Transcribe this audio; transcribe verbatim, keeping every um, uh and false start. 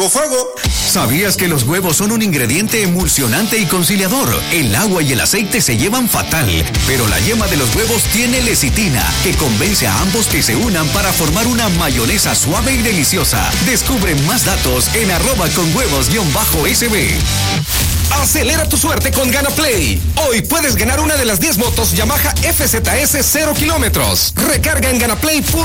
Huevo Fuego. ¿Sabías que los huevos son un ingrediente emulsionante y conciliador? El agua y el aceite se llevan fatal, pero la yema de los huevos tiene lecitina, que convence a ambos que se unan para formar una mayonesa suave y deliciosa. Descubre más datos en arroba con huevos guión bajo S B. Acelera tu suerte con Gana Play. Hoy puedes ganar una de las diez motos Yamaha F Z S cero kilómetros. Recarga en ganaplay punto com.